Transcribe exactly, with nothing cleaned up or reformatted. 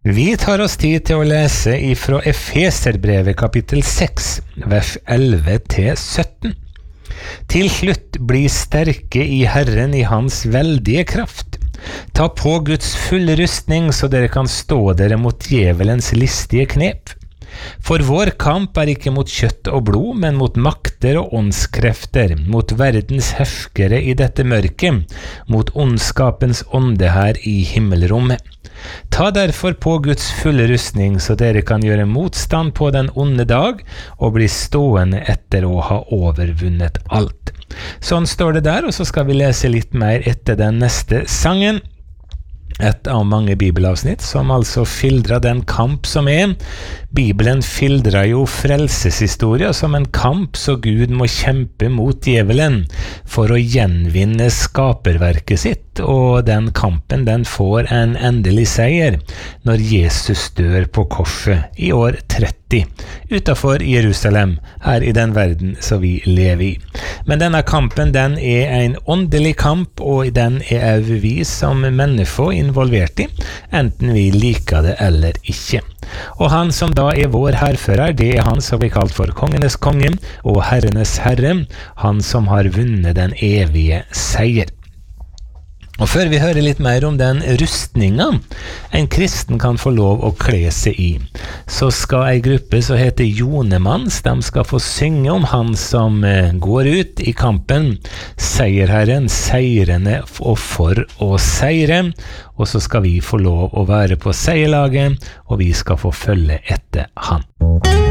Vi tar oss tid til å lese ifra Efeserbrevet kapittel seks, vers elleve til sytten. Til slutt, bli sterke i Herren i hans veldige kraft. Ta på Guds fulle rustning, så dere kan stå dere mot djevelens listige knep. For vår kamp er ikke mot kjøtt og blod, men mot makter og åndskrefter, mot verdens herskere i dette mørket, mot ondskapens ånde her i himmelrommet. Ta derfor på Guds fulle rustning, så dere kan gjøre motstand på den onde dag, og bli stående etter å ha overvunnet alt. Sånn står det der, og så skal vi lese litt mer etter den neste sangen. Et av mange bibelavsnitt som altså skildrer den kamp som er. Bibelen skildrer jo frelseshistoria som en kamp så Gud må kjempe mot djevelen for å gjenvinne skaperverket sitt, og den kampen den får en endelig seier når Jesus dør på korset i år tretti utenfor Jerusalem, her i den verden som vi lever i. Men denne kampen den er en åndelig kamp, og den er vi som mennesker involvert i, enten vi liker det eller ikke. Og han som da er vår herfører, det er han som blir kalt for kongenes konge og herrenes herre, han som har vunnet den evige seier. Og før vi hører litt mer om den rustningen en kristen kan få lov å kle seg i, så skal en gruppe som heter Jonemanns, de skal få synge om han som går ut i kampen, seierherren, seirende og for å seire, og så skal vi få lov å være på seierlaget, og vi skal få følge etter han.